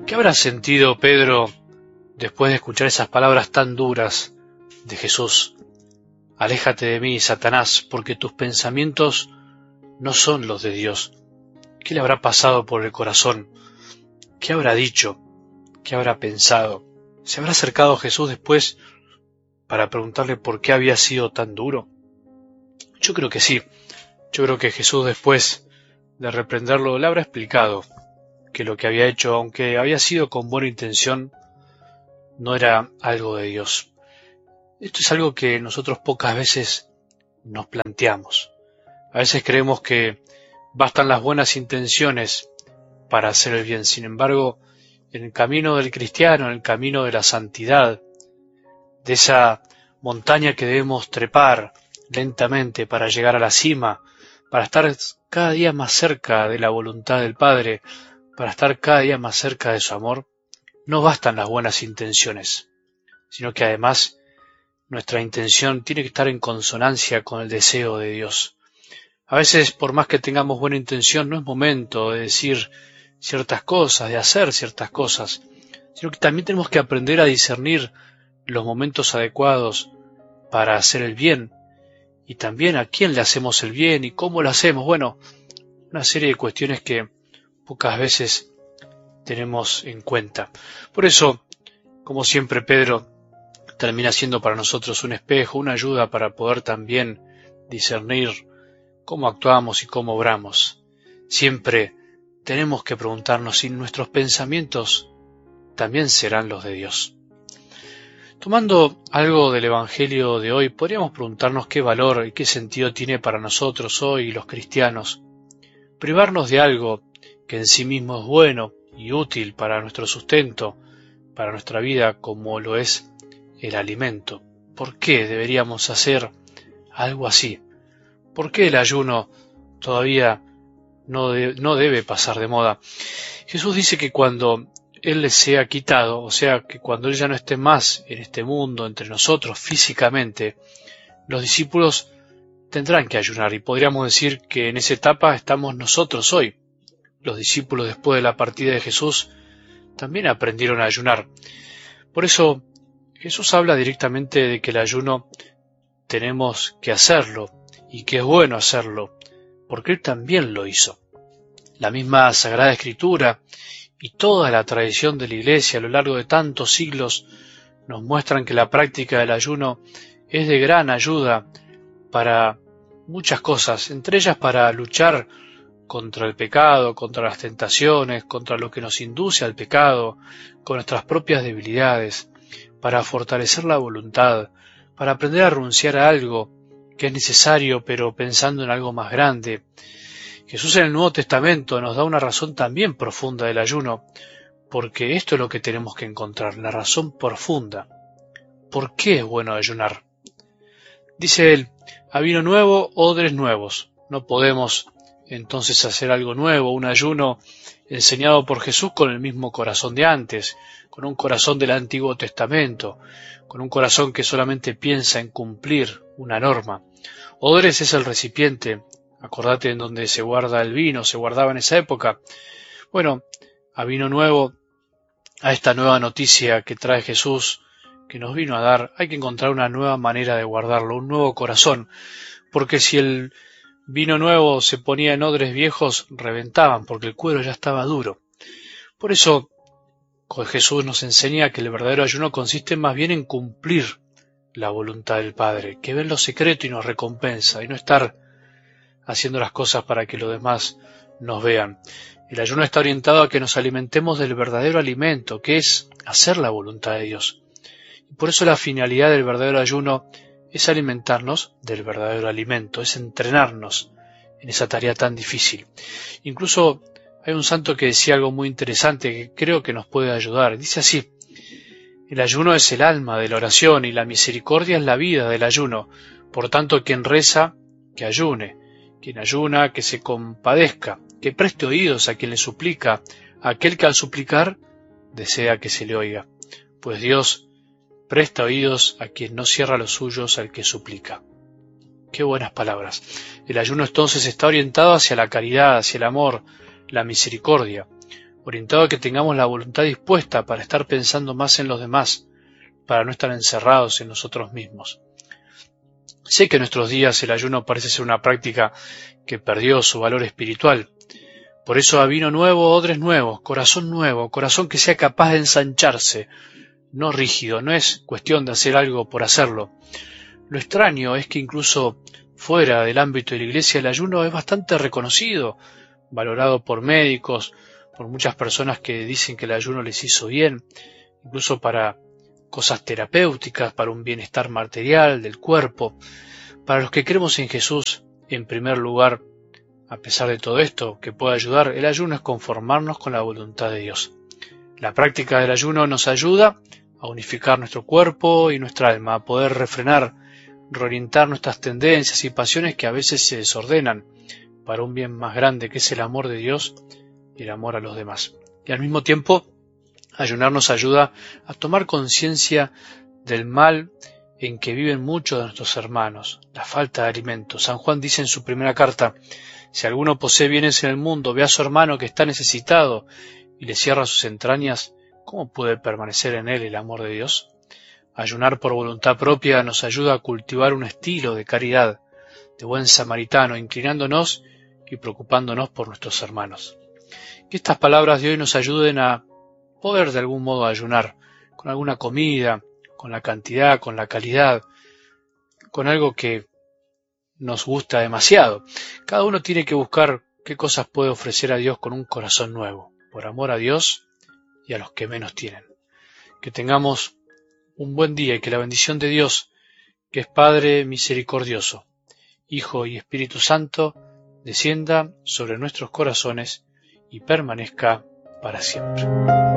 ¿Qué habrá sentido Pedro después de escuchar esas palabras tan duras de Jesús? Aléjate de mí, Satanás, porque tus pensamientos no son los de Dios. ¿Qué le habrá pasado por el corazón? ¿Qué habrá dicho? ¿Qué habrá pensado? ¿Se habrá acercado a Jesús después para preguntarle por qué había sido tan duro? Yo creo que sí. Yo creo que Jesús, después de reprenderlo, le habrá explicado que lo que había hecho, aunque había sido con buena intención, no era algo de Dios. Esto es algo que nosotros pocas veces nos planteamos. A veces creemos que bastan las buenas intenciones para hacer el bien. Sin embargo, en el camino del cristiano, en el camino de la santidad, de esa montaña que debemos trepar lentamente para llegar a la cima, para estar cada día más cerca de la voluntad del Padre, para estar cada día más cerca de su amor, no bastan las buenas intenciones, sino que además nuestra intención tiene que estar en consonancia con el deseo de Dios. A veces, por más que tengamos buena intención, no es momento de decir ciertas cosas, de hacer ciertas cosas, sino que también tenemos que aprender a discernir los momentos adecuados para hacer el bien, y también a quién le hacemos el bien y cómo lo hacemos. Bueno, una serie de cuestiones que pocas veces tenemos en cuenta. Por eso, como siempre, Pedro termina siendo para nosotros un espejo, una ayuda para poder también discernir cómo actuamos y cómo obramos. Siempre tenemos que preguntarnos si nuestros pensamientos también serán los de Dios. Tomando algo del Evangelio de hoy, podríamos preguntarnos qué valor y qué sentido tiene para nosotros hoy, los cristianos, privarnos de algo que en sí mismo es bueno y útil para nuestro sustento, para nuestra vida, como lo es el alimento. ¿Por qué deberíamos hacer algo así? ¿Por qué el ayuno todavía no debe pasar de moda? Jesús dice que cuando Él les sea quitado, o sea, que cuando Él ya no esté más en este mundo, entre nosotros físicamente, los discípulos tendrán que ayunar, y podríamos decir que en esa etapa estamos nosotros hoy. Los discípulos, después de la partida de Jesús, también aprendieron a ayunar. Por eso Jesús habla directamente de que el ayuno tenemos que hacerlo, y que es bueno hacerlo, porque Él también lo hizo. La misma Sagrada Escritura y toda la tradición de la Iglesia a lo largo de tantos siglos nos muestran que la práctica del ayuno es de gran ayuda para muchas cosas, entre ellas para luchar contra el pecado, contra las tentaciones, contra lo que nos induce al pecado, con nuestras propias debilidades, para fortalecer la voluntad, para aprender a renunciar a algo que es necesario, pero pensando en algo más grande. Jesús en el Nuevo Testamento nos da una razón también profunda del ayuno, porque esto es lo que tenemos que encontrar, la razón profunda. ¿Por qué es bueno ayunar? Dice él, a vino nuevo, odres nuevos. No podemos entonces hacer algo nuevo, un ayuno enseñado por Jesús con el mismo corazón de antes, con un corazón del Antiguo Testamento, con un corazón que solamente piensa en cumplir una norma. Odres es el recipiente, acordate en donde se guarda el vino, se guardaba en esa época. Bueno, a vino nuevo, a esta nueva noticia que trae Jesús, que nos vino a dar, hay que encontrar una nueva manera de guardarlo, un nuevo corazón, porque si el vino nuevo se ponía en odres viejos, reventaban, porque el cuero ya estaba duro. Por eso Jesús nos enseña que el verdadero ayuno consiste más bien en cumplir la voluntad del Padre, que ve en lo secreto y nos recompensa, y no estar haciendo las cosas para que los demás nos vean. El ayuno está orientado a que nos alimentemos del verdadero alimento, que es hacer la voluntad de Dios. Y por eso la finalidad del verdadero ayuno es alimentarnos del verdadero alimento, es entrenarnos en esa tarea tan difícil. Incluso hay un santo que decía algo muy interesante que creo que nos puede ayudar. Dice así, el ayuno es el alma de la oración y la misericordia es la vida del ayuno. Por tanto, quien reza, que ayune. Quien ayuna, que se compadezca, que preste oídos a quien le suplica, a aquel que al suplicar desea que se le oiga. Pues Dios presta oídos a quien no cierra los suyos al que suplica. Qué buenas palabras. El ayuno entonces está orientado hacia la caridad, hacia el amor, la misericordia. orientado a que tengamos la voluntad dispuesta para estar pensando más en los demás, para no estar encerrados en nosotros mismos. Sé que en nuestros días el ayuno parece ser una práctica que perdió su valor espiritual. Por eso a vino nuevo, odres nuevos, corazón que sea capaz de ensancharse, no rígido, no es cuestión de hacer algo por hacerlo. Lo extraño es que incluso fuera del ámbito de la iglesia el ayuno es bastante reconocido, valorado por médicos, por muchas personas que dicen que el ayuno les hizo bien, incluso para cosas terapéuticas, para un bienestar material del cuerpo. Para los que creemos en Jesús, en primer lugar, a pesar de todo esto que puede ayudar, el ayuno es conformarnos con la voluntad de Dios. La práctica del ayuno nos ayuda a unificar nuestro cuerpo y nuestra alma, a poder refrenar, reorientar nuestras tendencias y pasiones que a veces se desordenan para un bien más grande que es el amor de Dios y el amor a los demás. Y al mismo tiempo, ayunar nos ayuda a tomar conciencia del mal en que viven muchos de nuestros hermanos, la falta de alimento. San Juan dice en su primera carta: si alguno posee bienes en el mundo, ve a su hermano que está necesitado y le cierra sus entrañas, ¿cómo puede permanecer en él el amor de Dios? Ayunar por voluntad propia nos ayuda a cultivar un estilo de caridad, de buen samaritano, inclinándonos y preocupándonos por nuestros hermanos. Que estas palabras de hoy nos ayuden a poder de algún modo ayunar, con alguna comida, con la cantidad, con la calidad, con algo que nos gusta demasiado. Cada uno tiene que buscar qué cosas puede ofrecer a Dios con un corazón nuevo, por amor a Dios y a los que menos tienen. Que tengamos un buen día y que la bendición de Dios, que es Padre misericordioso, Hijo y Espíritu Santo, descienda sobre nuestros corazones y permanezca para siempre.